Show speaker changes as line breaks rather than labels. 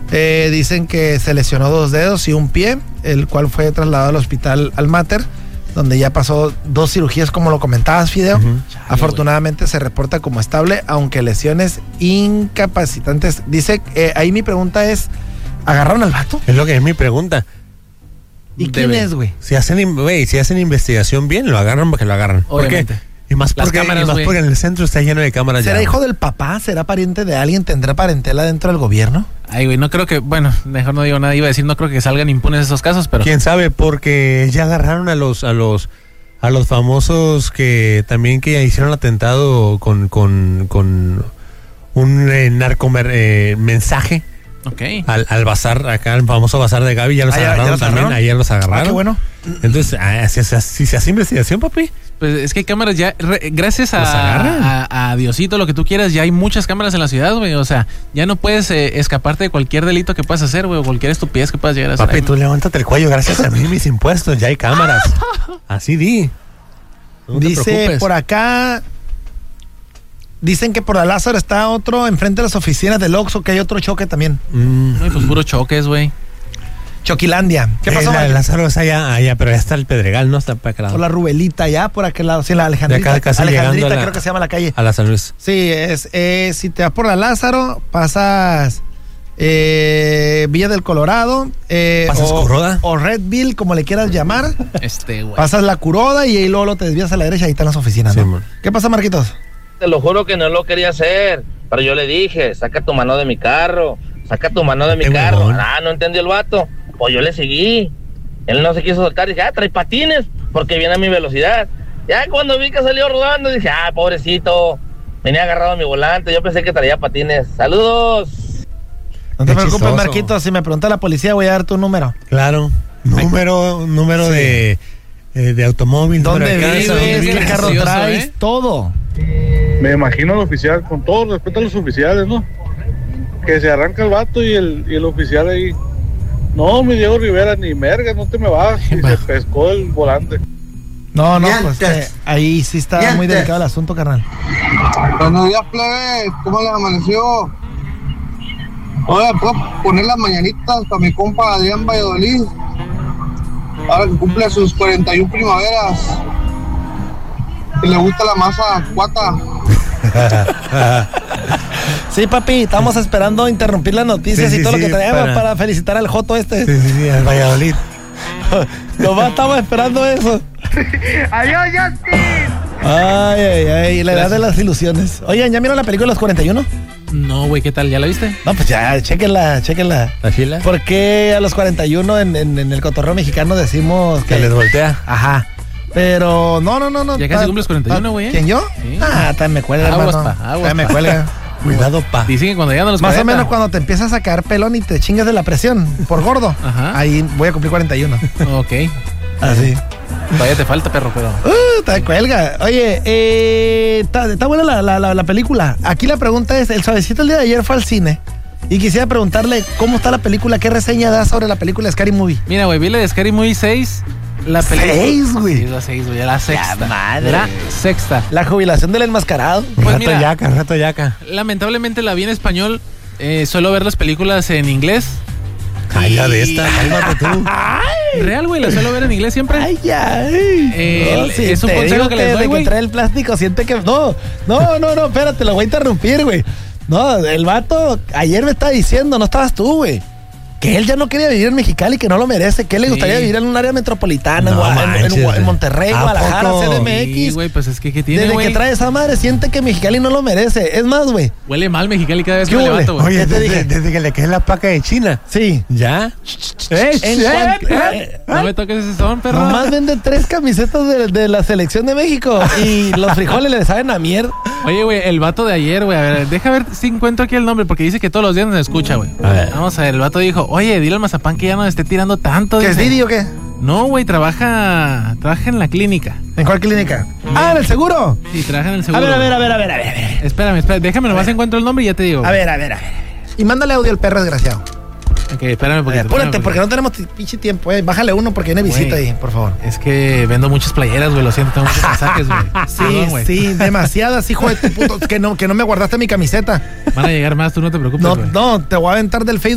Dicen que se lesionó 2 dedos y un pie, el cual fue trasladado al hospital Almater, donde ya pasó 2 cirugías, como lo comentabas, Fideo. Afortunadamente se reporta como estable, aunque lesiones incapacitantes. Dice, ahí mi pregunta es, ¿agarraron al vato?
Es lo que es mi pregunta.
¿Y quién es, güey?
Si hacen investigación bien, lo agarran porque lo agarran.
Obviamente.
¿Por qué? Y más porque en el centro está lleno de cámaras.
¿Será
ya,
hijo del papá? ¿Será pariente de alguien? ¿Tendrá parentela dentro del gobierno?
Ay, güey, no creo que, bueno, mejor no digo nada, iba a decir, no creo que salgan impunes esos casos, pero...
¿Quién sabe? Porque ya agarraron a los famosos que también que hicieron atentado con un mensaje.
Ok.
Al bazar, acá el famoso bazar de Gaby, ya los agarraron también, ayer los agarraron.
Qué bueno.
Entonces, si se hace investigación, papi.
Pues es que hay cámaras ya, gracias a Diosito, lo que tú quieras, ya hay muchas cámaras en la ciudad, güey. O sea, ya no puedes escaparte de cualquier delito que puedas hacer, güey, o cualquier estupidez que puedas llegar a hacer.
Papi, tú levántate el cuello, gracias a mí, mis impuestos, ya hay cámaras. Así di.
No dice por acá, dicen que por la Lázaro está otro enfrente de las oficinas del Oxxo, que hay otro choque también.
Ay, pues puro choques, güey.
Choquilandia. ¿Qué pasó?
La Lázaro es allá, pero ya está el Pedregal, ¿no? Está para aquel lado.
Por la Rubelita, allá por aquel lado. Sí, la Alejandrita. Alejandrita creo que se llama la calle.
A la San Luis.
Sí, si te vas por la Lázaro, pasas Villa del Colorado.
¿Pasas Curoda?
O Redville, como le quieras llamar.
Güey.
Pasas la Curoda y ahí luego te desvías a la derecha y ahí están las oficinas, ¿no?
Sí,
¿Qué pasa, Marquitos?
Te lo juro que no lo quería hacer, pero yo le dije, saca tu mano de mi carro, no entendió el vato, pues yo le seguí, él no se quiso soltar, dije, trae patines, porque viene a mi velocidad, ya cuando vi que salió rodando, dije, pobrecito, venía agarrado a mi volante, yo pensé que traía patines, saludos.
No te preocupes, Marquitos, si me pregunta la policía voy a dar tu número.
Claro, número sí. de automóvil,
¿dónde vives? ¿Qué carro traes? Todo.
Me imagino al oficial, con todo respeto a los oficiales, ¿no? Que se arranca el vato y el oficial ahí. No, mi Diego Rivera, ni merga, no te me vas. Y se pescó el volante.
No, pues ahí sí está muy delicado el asunto, carnal.
Buenos días, plebe. ¿Cómo les amaneció? Oye, ¿puedo poner las mañanitas para mi compa Adrián Valladolid? Ahora que cumple sus 41 primaveras. Que le gusta la masa cuata.
Sí, papi, estamos esperando interrumpir las noticias y todo lo que traemos para felicitar al Joto este.
Sí, al Valladolid.
Nomás estamos esperando eso.
¡Adiós, Justin!
Ay, la edad de las ilusiones. Oigan, ¿ya vieron la película Los 41?
No, güey, ¿qué tal? ¿Ya la viste?
No, pues ya, chéquenla.
¿La fila?
¿Por qué a los 41 en el cotorreo mexicano decimos
que les voltea?
Ajá. Pero no.
Ya casi cumples 41, güey.
¿Quién, yo?
Sí.
También me cuelga,
aguas,
hermano.
Aguas,
me cuelga.
Cuidado, pa.
Dicen que cuando llegan a los
Más
40.
o menos cuando te empiezas a caer pelón y te chingas de la presión por gordo.
Ajá.
Ahí voy a cumplir 41.
Ok.
Así.
Todavía te falta, perro, pero...
Te cuelga. Oye, está buena la película. Aquí la pregunta es, el suavecito el día de ayer fue al cine y quisiera preguntarle cómo está la película, qué reseña da sobre la película Scary Movie.
Mira, güey, vi la de Scary Movie 6. La película.
6, güey.
Sí, la 6, güey, la sexta.
La madre.
La sexta.
La jubilación del enmascarado.
Pues
rato yaca.
Lamentablemente la vi en español. Suelo ver las películas en inglés.
Ay, ya de esta, cálmate tú.
Real, güey, la suelo ver en inglés siempre.
Ay, ya.
Es un consejo que les doy, güey.
Que trae el plástico, siente que... No, espérate, lo voy a interrumpir, güey. No, el vato ayer me estaba diciendo, no estabas tú, güey, que él ya no quería vivir en Mexicali, que no lo merece, que él le gustaría vivir en un área metropolitana, en Monterrey, Guadalajara, CDMX.
Sí, güey, pues es que ¿qué tiene,
desde
güey?
que trae esa madre siente que Mexicali no lo merece. Es más, güey.
Huele mal Mexicali cada vez que me levanto, güey.
Oye, desde que le quede la placa de China.
Sí.
¿Ya?
No me toques ese son, perro.
Nomás vende 3 camisetas de la selección de México y los frijoles le saben a mierda.
Oye, güey, el vato de ayer, güey, a ver, deja ver si encuentro aquí el nombre, porque dice que todos los días nos escucha, güey. Vamos a ver, el vato dijo, oye, dile al mazapán que ya no esté tirando tanto.
¿Qué es Didi o qué?
No, güey, trabaja en la clínica.
¿En cuál clínica? ¿En el seguro?
Sí, trabaja en el seguro.
A ver.
Espérame, déjame, nomás encuentro el nombre y ya te digo.
A ver. Y mándale audio al perro desgraciado.
Ok, espérame.
Apúrate, porque no tenemos pinche tiempo, Bájale uno porque viene visita ahí, por favor.
Es que vendo muchas playeras, güey, lo siento, tengo muchos mensajes, güey.
Sí, demasiadas, hijo de tu puto, que no me guardaste mi camiseta.
Van a llegar más, tú no te preocupes,
No, te voy a aventar del Facebook.